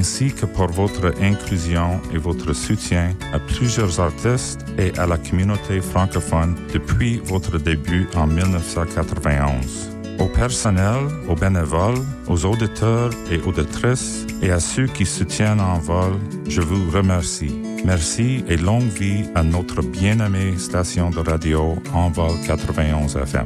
ainsi que pour votre inclusion et votre soutien à plusieurs artistes et à la communauté francophone depuis votre début en 1991. Au personnel, aux bénévoles, aux auditeurs et auditrices et à ceux qui soutiennent En Vol, je vous remercie. Merci et longue vie à notre bien-aimée station de radio En Vol 91 FM.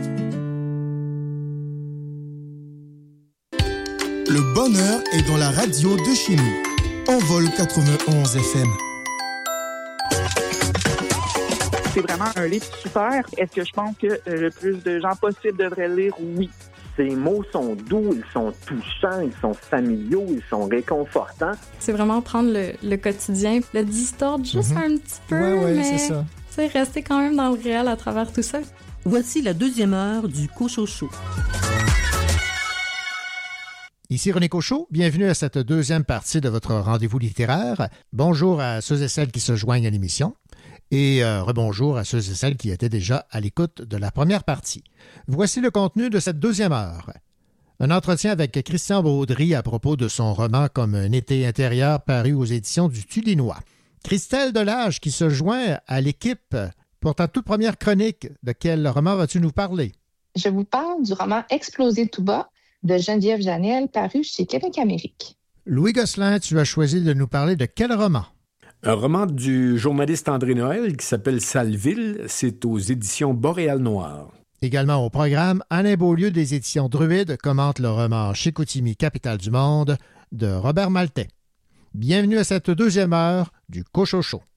Le bonheur est dans la radio de chez nous. En Vol 91 FM. C'est vraiment un livre super. Est-ce que je pense que le plus de gens possible devraient le lire? Oui. Ces mots sont doux, ils sont touchants, ils sont familiaux, ils sont réconfortants. C'est vraiment prendre le quotidien, le distordre juste un petit peu, ouais, mais c'est ça. C'est rester quand même dans le réel à travers tout ça. Voici la deuxième heure du Cochocho. Ici René Cochot, bienvenue à cette deuxième partie de votre rendez-vous littéraire. Bonjour à ceux et celles qui se joignent à l'émission. Et rebonjour à ceux et celles qui étaient déjà à l'écoute de la première partie. Voici le contenu de cette deuxième heure. Un entretien avec Christian Baudry à propos de son roman Comme un été intérieur paru aux éditions du Tulinois. Christelle Delage qui se joint à l'équipe pour ta toute première chronique. De quel roman vas-tu nous parler? Je vous parle du roman Exploser tout bas de Geneviève Janel paru chez Québec Amérique. Louis Gosselin, tu as choisi de nous parler de quel roman? Un roman du journaliste André Noël qui s'appelle Salville, c'est aux éditions Boréal Noir. Également au programme, Alain Beaulieu des éditions Druide commente le roman Chicoutimi, capitale du monde de Robert Maltais. Bienvenue à cette deuxième heure du Cochocho.